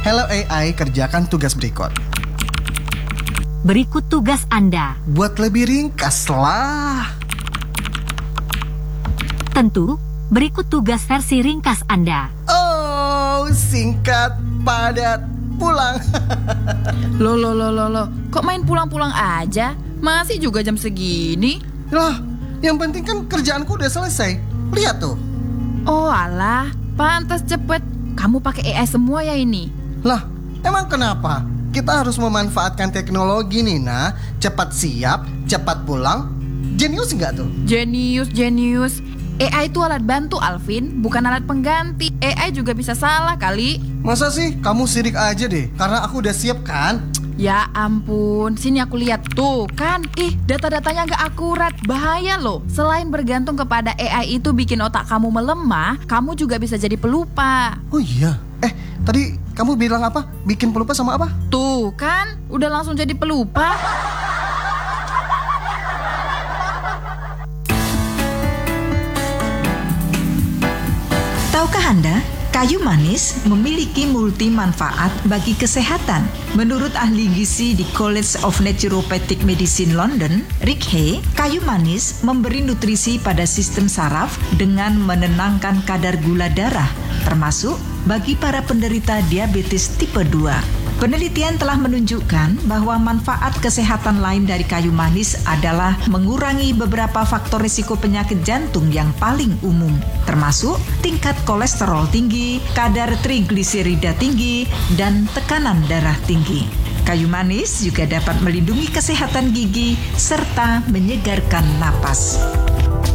Hello AI, kerjakan tugas berikut. Berikut tugas Anda. Buat lebih ringkas lah. Tentu, berikut tugas versi ringkas Anda. Oh, singkat, padat, pulang. Loh, kok main pulang-pulang aja? Masih juga jam segini? Lah, yang penting kan kerjaanku udah selesai. Lihat tuh. Oh alah, pantas cepet. Kamu pakai AI semua ya ini? Lah, emang kenapa? Kita harus memanfaatkan teknologi nih, nah. Cepat siap, cepat pulang. Jenius nggak tuh? Jenius. AI itu alat bantu, Alvin, bukan alat pengganti. AI juga bisa salah kali. Masa sih? Kamu sirik aja deh, karena aku udah siap kan? Ya ampun, sini aku lihat. Tuh kan, data-datanya nggak akurat. Bahaya loh. Selain bergantung kepada AI itu bikin otak kamu melemah, kamu juga bisa jadi pelupa. Oh iya. Tadi kamu bilang apa? Bikin pelupa sama apa? Tuh kan, udah langsung jadi pelupa. Tahukah Anda, kayu manis memiliki multi manfaat bagi kesehatan. Menurut ahli gizi di College of Naturopathic Medicine London, Rick Hay, kayu manis memberi nutrisi pada sistem saraf dengan menenangkan kadar gula darah, termasuk bagi para penderita diabetes tipe 2. Penelitian telah menunjukkan bahwa manfaat kesehatan lain dari kayu manis adalah mengurangi beberapa faktor risiko penyakit jantung yang paling umum, termasuk tingkat kolesterol tinggi, kadar trigliserida tinggi, dan tekanan darah tinggi. Kayu manis juga dapat melindungi kesehatan gigi serta menyegarkan napas.